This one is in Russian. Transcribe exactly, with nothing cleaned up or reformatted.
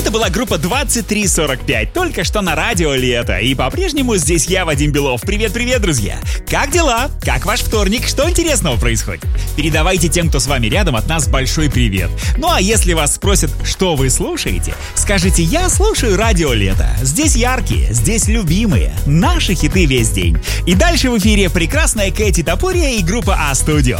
Это была группа двадцать три сорок пять, только что на радио Лето. И по-прежнему здесь я, Вадим Белов. Привет-привет, друзья! Как дела? Как ваш вторник? Что интересного происходит? Передавайте тем, кто с вами рядом, от нас большой привет. Ну а если вас спросят, что вы слушаете, скажите: я слушаю радио Лето. Здесь яркие, здесь любимые, наши хиты весь день. И дальше в эфире прекрасная Кэти Топурия и группа А-Студио.